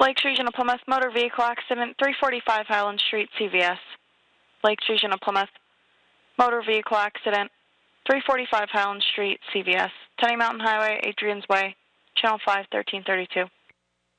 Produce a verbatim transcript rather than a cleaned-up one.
Lakes Regional Plymouth, motor vehicle accident, three forty-five Highland Street, C V S. Lakes Regional Plymouth, motor vehicle accident, three forty-five Highland Street, C V S. Tenny Mountain Highway, Adrian's Way, Channel five, thirteen thirty-two.